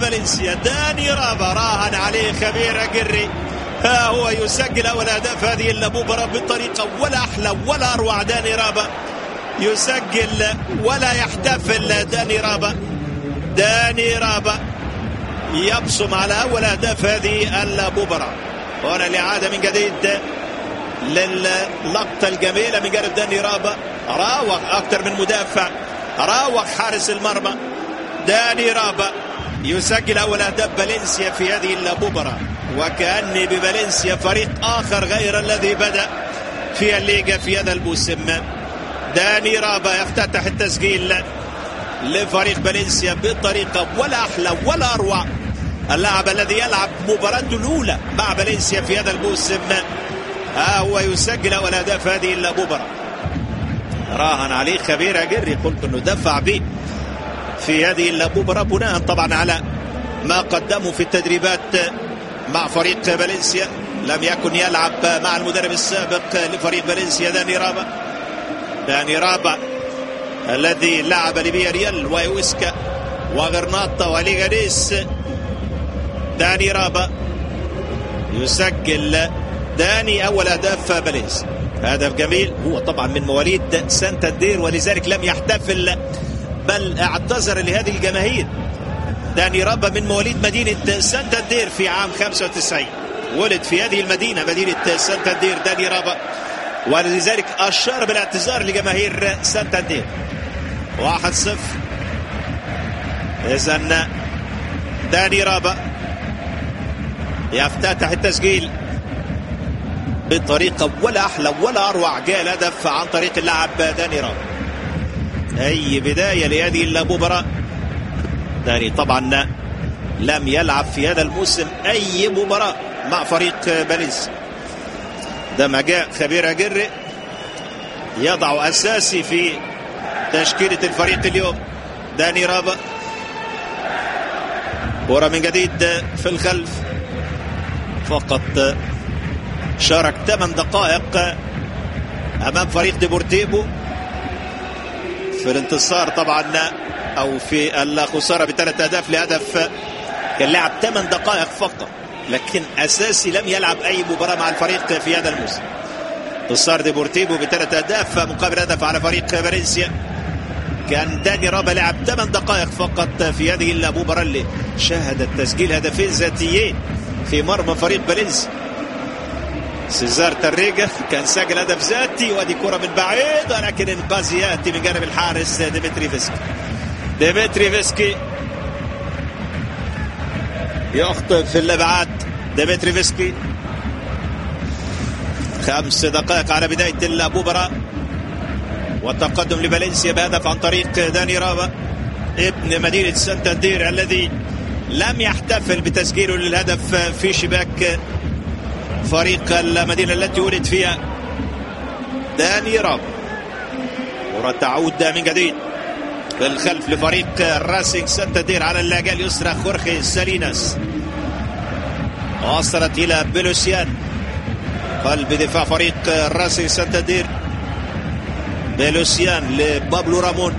فالنسيا. داني رابا راهن عليه خبير قري، ها هو يسجل أول أهداف هذه المباراة بطريقة ولا أحلى ولا أروع. داني رابا يسجل ولا يحتفل. داني رابا يبصم على أول أهداف هذه المباراة. هنا الإعادة من جديد للقطة الجميلة من جانب داني رابا. راوغ أكثر من مدافع، راوغ حارس المرمى. داني رابا يسجل أول أهداف فالنسيا في هذه المباراة، وكأني بفالنسيا فريق آخر غير الذي بدأ في الليغا في هذا الموسم. داني رابا يفتتح التسجيل لفريق فالنسيا بطريقة ولا أحلى ولا أروع. اللاعب الذي يلعب مباراته الأولى مع فالنسيا في هذا الموسم هو يسجل أول أهداف هذه المباراة. راهن عليه خبير قري، قلت أنه دفع به في هذه المباراة بناء طبعا على ما قدمه في التدريبات مع فريق فالنسيا. لم يكن يلعب مع المدرب السابق لفريق فالنسيا داني رابا الذي لعب لفياريال ويوسكا وغرناطة وليغانيس. داني رابا يسجل داني أول أهداف فالنسيا. هدف جميل، هو طبعا من مواليد سانتاندير ولذلك لم يحتفل بل اعتذر لهذه الجماهير. داني رابا من مواليد مدينة سانتاندير في عام 95، ولد في هذه المدينة مدينة سانتاندير داني رابا، ولذلك أشار بالاعتذار لجماهير سانتاندير. 1-0. إذن داني رابا يفتتح التسجيل بطريقة ولا أحلى ولا أروع. جاء الهدف عن طريق اللاعب داني رابا. أي بداية لهذه المباراة. داني طبعا لم يلعب في هذا الموسم أي مباراة مع فريق فالنسيا. ده ما جاء خبير قري يضع أساسي في تشكيلة الفريق اليوم. داني رابا كرة من جديد في الخلف، فقط شارك 8 دقائق أمام فريق ديبورتيفو في الانتصار طبعا أو في الخسارة ب3 أهداف لهدف. كان لعب 8 دقائق فقط، لكن أساسي لم يلعب أي مباراة مع الفريق في هذا الموسم. انتصار ديبورتيفو ب3 أهداف مقابل هدف على فريق فالنسيا. كان داني رابا لعب 8 دقائق فقط في هذه المباراة اللي شهدت تسجيل هدفين ذاتيين في مرمى فريق فالنسيا. سيزار تاريجا كان سجل هدف ذاتي، ودي كرة من بعيد ولكن انقاذ ياتي من جانب الحارس ديمتري فيسكي يخطئ في الابعاد. ديمتري فيسكي 5 دقائق على بداية المباراة، والتقدم لفالنسيا بهدف عن طريق داني رابا ابن مدينة سانتاندير الذي لم يحتفل بتسجيله للهدف في شباك فريق المدينة التي ولد فيها. داني رابا. كرة تعود من جديد بالخلف لفريق راسينج سانتاندير على اللاجئ اليسرى خورخي ساليناس. وصلت إلى بيلوسيان قلب دفاع فريق راسينج سانتاندير. بيلوسيان لبابلو رامون.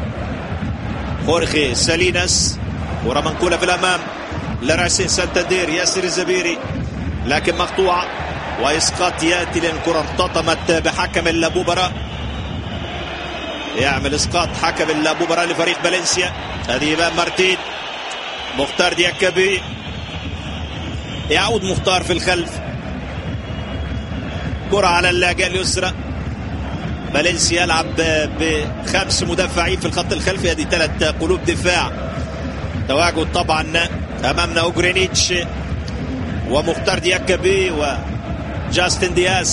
خورخي ساليناس، كرة منقولة في الأمام لراسينج سانتاندير. ياسر الزبيري لكن مقطوعة وإسقاط يأتي لأن الكرة ارتطمت بحكم المباراة. يعمل إسقاط حكم المباراة لفريق فالنسيا. هذه إمام مارتين. مختار دياكابي، يعود مختار في الخلف. كرة على اللاجئ اليسرى. فالنسيا يلعب ب5 مدافعين في الخط الخلفي، هذه 3 قلوب دفاع. تواجد طبعا أمامنا أوغرينيتش ومختار دياكابي وجاستن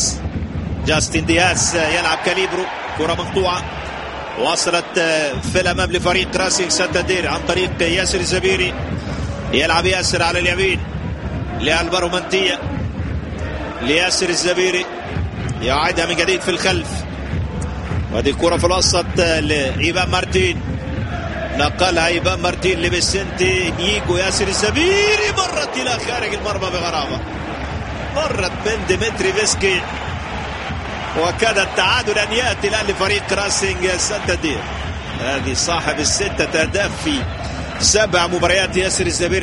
دياز يلعب كاليبرو. كرة مقطوعة وصلت في الأمام لفريق راسينج سانتاندير عن طريق ياسر الزبيري. يلعب ياسر على اليمين لألفارو مانتيا. لياسر الزبيري يعيدها من جديد في الخلف، وهذه الكرة في الوسط لإيفان مارتين. نقلها إيفان مارتين لبسنتي نيجو. ياسر الزبيري مرت إلى خارج المرمى بغرابة، مرت من ديمتري فيسكي، وكان التعادل أن يأتي الآن لفريق راسينج سانتاندير. هذه صاحب ال6 أهداف في 7 مباريات ياسر الزبير